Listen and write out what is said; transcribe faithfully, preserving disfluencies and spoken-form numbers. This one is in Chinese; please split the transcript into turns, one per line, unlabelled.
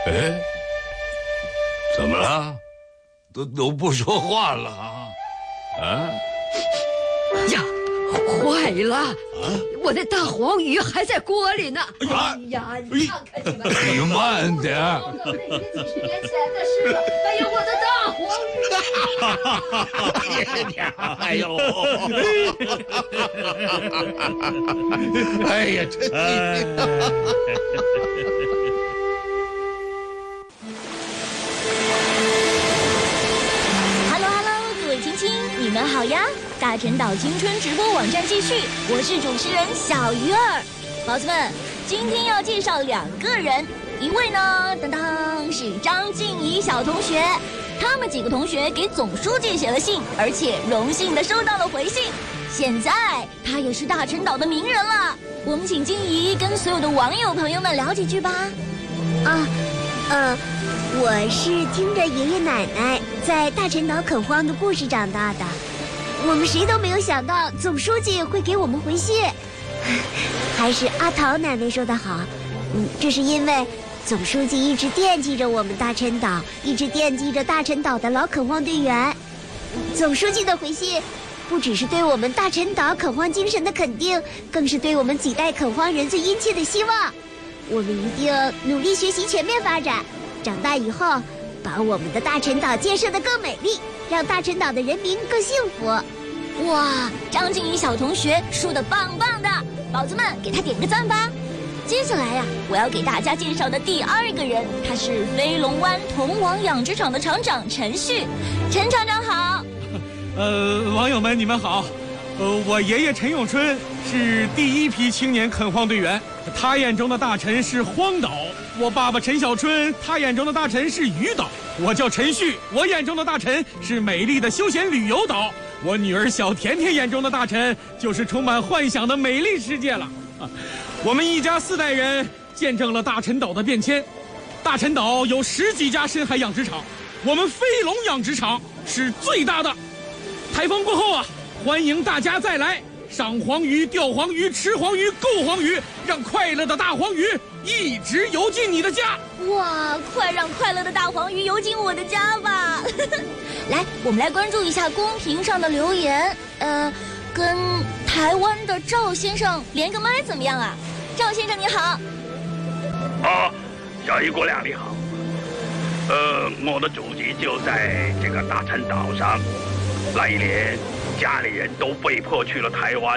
哎，怎么了？都都不说话了啊？啊？
呀，坏了！啊，我的大黄鱼还在锅里呢！哎呀，你看看你们！
你慢点。
都是已经几十年前的事了。哎呀，我的大黄鱼！
哎呦！哎呀，真的。
你们好呀！大陈岛青春直播网站继续，我是主持人小鱼儿。宝子们，今天要介绍两个人，一位呢，当当是张静怡小同学，他们几个同学给总书记写了信，而且荣幸的收到了回信。现在他也是大陈岛的名人了。我们请静怡跟所有的网友朋友们聊几句吧。
啊，呃。我是听着爷爷奶奶在大陈岛垦荒的故事长大的，我们谁都没有想到总书记会给我们回信。还是阿桃奶奶说的好，嗯，这是因为总书记一直惦记着我们大陈岛，一直惦记着大陈岛的老垦荒队员。总书记的回信不只是对我们大陈岛垦荒精神的肯定，更是对我们几代垦荒人最殷切的希望。我们一定努力学习，全面发展，长大以后把我们的大陈岛建设得更美丽，让大陈岛的人民更幸福。
哇，张静怡小同学说的棒棒的，宝子们给他点个赞吧。接下来呀、啊，我要给大家介绍的第二个人，他是飞龙湾童网养殖场的厂长陈旭。陈厂长好。
呃，网友们你们好。呃，我爷爷陈永春是第一批青年垦荒队员，他眼中的大陈是荒岛。我爸爸陈小春，他眼中的大陈是渔岛。我叫陈旭，我眼中的大陈是美丽的休闲旅游岛。我女儿小甜甜眼中的大陈就是充满幻想的美丽世界了。啊，我们一家四代人见证了大陈岛的变迁。大陈岛有十几家深海养殖场，我们飞龙养殖场是最大的。台风过后啊，欢迎大家再来。赏黄鱼、钓黄鱼、吃黄鱼、购黄鱼，让快乐的大黄鱼一直游进你的家。
哇，快让快乐的大黄鱼游进我的家吧！来，我们来关注一下公屏上的留言。呃，跟台湾的赵先生连个麦怎么样啊？赵先生你好。
啊，小鱼姑娘你好。呃，我的祖籍就在这个大陈岛上，那一年家里人都被迫去了台湾。